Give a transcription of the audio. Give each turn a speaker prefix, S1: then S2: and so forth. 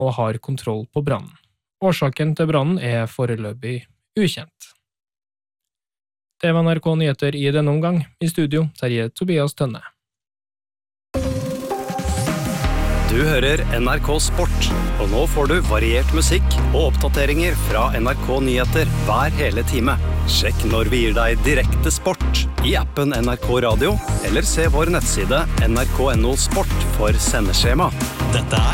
S1: og har kontroll på brannen. Årsaken til brannen foreløpig ukjent. Det var NRK Nyheter i denne omgang. I studio, Terje Tobias Tønne.
S2: Du hører NRK Sport, og nå får du variert musikk og oppdateringer fra NRK Nyheter hver hele time. Sjekk når vi gir deg direkte sport i appen NRK Radio, eller se vår nettside nrk.no sport for sendeskjema. Dette